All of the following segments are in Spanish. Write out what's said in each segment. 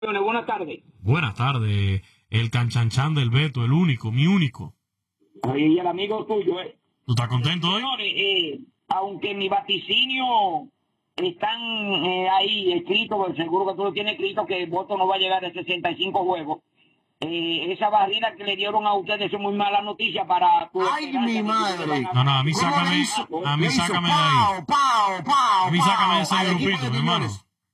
Buenas tardes. Buenas tardes, el canchanchan del Beto, el único, mi único. Oye, y el amigo tuyo, ¿Tú estás contento hoy? Señores, aunque mi vaticinio están ahí escritos, seguro que tú lo tienes escrito, que el voto no va a llegar a 65 juegos. Esa barrida que le dieron a ustedes es muy mala noticia para tu ¡Ay, mi madre! No, a mí sácame de ahí. A mí sácame de ese grupito, mi hermano.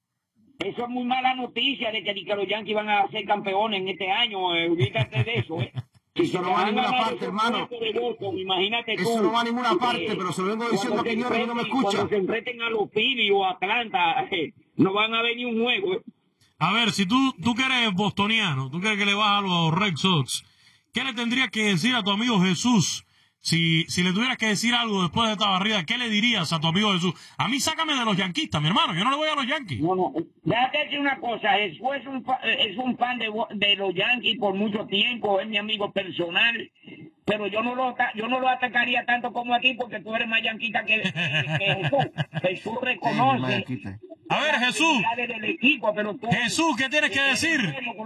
Eso es muy mala noticia de que los Yankees van a ser campeones en este año. Olvídate de eso, Eso no va a ninguna parte, hermano. Imagínate tú. Eso no va a ninguna parte, pero se lo vengo diciendo a Quiñones y no me escucha. Cuando se enfrenten a los Phillies o a Atlanta, no van a ver ni un juego. A ver, si tú que eres bostoniano, tú crees que le vas a los Red Sox, ¿qué le tendrías que decir a tu amigo Jesús? Si le tuvieras que decir algo después de esta barrida, ¿qué le dirías a tu amigo Jesús? A mí sácame de los yanquistas, mi hermano, yo no le voy a los Yankees. No, déjate decir una cosa, Jesús es un fan de los Yankees por mucho tiempo, es mi amigo personal, pero yo no lo atacaría tanto como a ti porque tú eres más yanquista que Jesús. Jesús reconoce. A ver, Jesús. Del equipo, pero tú, Jesús, ¿qué tienes que decir?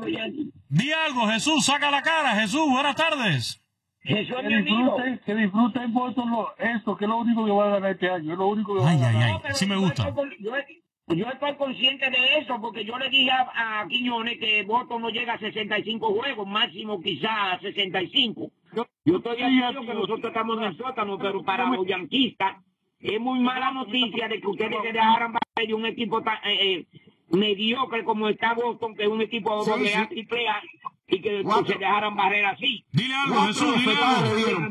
Di algo, Jesús, saca la cara. Jesús, buenas tardes. Jesús, que disfruten Boston esto, que es lo único que va a ganar este año. Es lo único que va a ganar. Ay, sí me gusta. Yo estoy consciente de eso, porque yo le dije a Quiñones que Boston no llega a 65 juegos, máximo quizás a 65. Yo estoy diciendo que nosotros estamos en el sótano, pero para los yanquistas es muy mala noticia de que ustedes se dejaran bajar de un equipo tan mediocre como está Boston, que es un equipo doble A, triple A, y que se dejaran barrer así. Dile algo, Jesús, dile algo.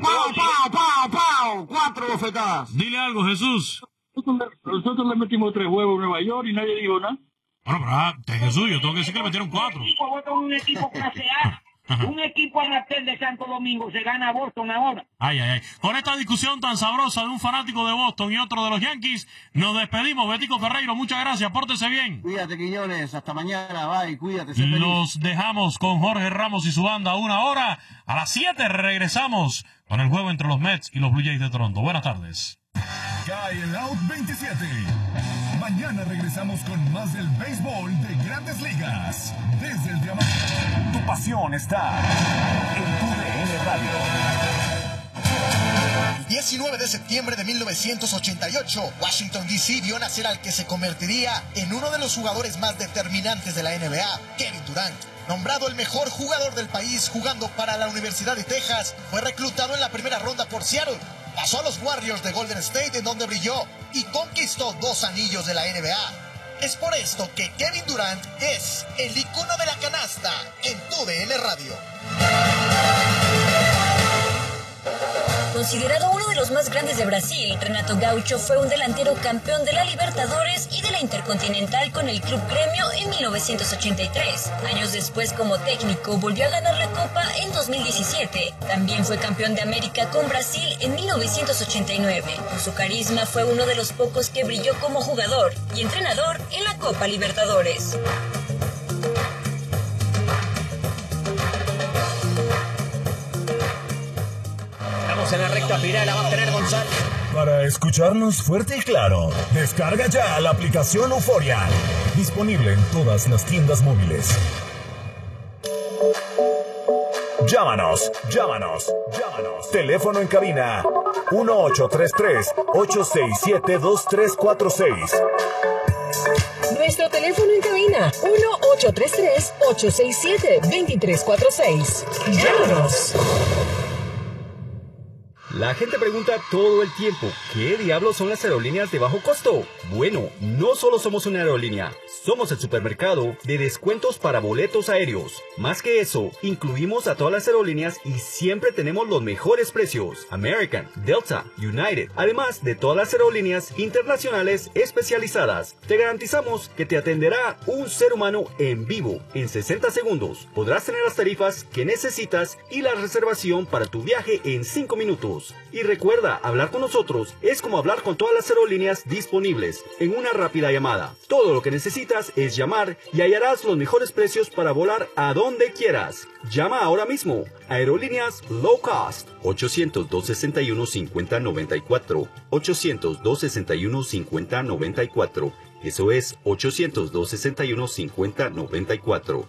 ¡Pau! 4 bofetadas. Dile algo, Jesús. Nosotros le metimos 3 huevos en Nueva York y nadie dijo nada. Bueno, pero Jesús, yo tengo que decir que le metieron 4. Un equipo clase A. Un equipo amateur de Santo Domingo se gana a Boston ahora. Ay. Con esta discusión tan sabrosa de un fanático de Boston y otro de los Yankees, nos despedimos. Betico Ferreiro, muchas gracias, pórtese bien. Cuídate, Quiñones, hasta mañana, bye, cuídate. Los dejamos con Jorge Ramos y su banda 1 hora. A las 7 regresamos con el juego entre los Mets y los Blue Jays de Toronto. Buenas tardes. Cae el out 27. Mañana regresamos con más del béisbol de Grandes Ligas. Desde el diamante. Tu pasión está en TUDN Radio. 19 de septiembre de 1988, Washington D.C. vio nacer al que se convertiría en uno de los jugadores más determinantes de la NBA, Kevin Durant. Nombrado el mejor jugador del país jugando para la Universidad de Texas, fue reclutado en la primera ronda por Seattle. Pasó a los Warriors de Golden State, en donde brilló y conquistó 2 anillos de la NBA. Es por esto que Kevin Durant es el icono de la canasta en TUDN Radio. Considerado uno de los más grandes de Brasil, Renato Gaucho fue un delantero campeón de la Libertadores y de la Intercontinental con el Club Gremio en 1983. Años después, como técnico, volvió a ganar la Copa en 2017. También fue campeón de América con Brasil en 1989. Por su carisma, fue uno de los pocos que brilló como jugador y entrenador en la Copa Libertadores. En la recta final la va a tener González. Para escucharnos fuerte y claro, descarga ya la aplicación Euforia. Disponible en todas las tiendas móviles. Llámanos. Teléfono en cabina 1833-867-2346. Nuestro teléfono en cabina 1833-867-2346. Llámanos. La gente pregunta todo el tiempo, ¿qué diablos son las aerolíneas de bajo costo? Bueno, no solo somos una aerolínea, somos el supermercado de descuentos para boletos aéreos. Más que eso, incluimos a todas las aerolíneas y siempre tenemos los mejores precios. American, Delta, United, además de todas las aerolíneas internacionales especializadas. Te garantizamos que te atenderá un ser humano en vivo en 60 segundos. Podrás tener las tarifas que necesitas y la reservación para tu viaje en 5 minutos. Y recuerda, hablar con nosotros es como hablar con todas las aerolíneas disponibles en una rápida llamada. Todo lo que necesitas es llamar y hallarás los mejores precios para volar a donde quieras. Llama ahora mismo. Aerolíneas Low Cost. 800-261-5094. 800-261-5094. Eso es 800-261-5094.